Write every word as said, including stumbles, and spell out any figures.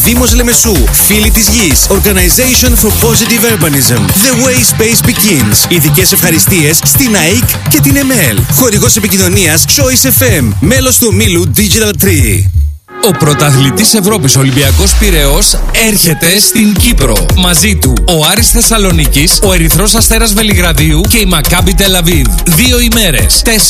Δήμος Λεμεσού. Φίλοι της Γης. Organization for Positive Urbanism. The Way Space Begins. Ειδικές ευχαριστίες στην ΑΕΚ και την ΕΜΕΛ. Χορηγός επικοινωνίας Choice εφ εμ. Μέλος του ομίλου Digital Tree. Ο πρωταθλητής Ευρώπης Ολυμπιακός Πειραιώς έρχεται στην Κύπρο. Μαζί του ο Άρης Θεσσαλονίκης, ο Ερυθρός Αστέρας Βελιγραδίου και η Μακάμπι Τελαβίβ. Δύο ημέρες,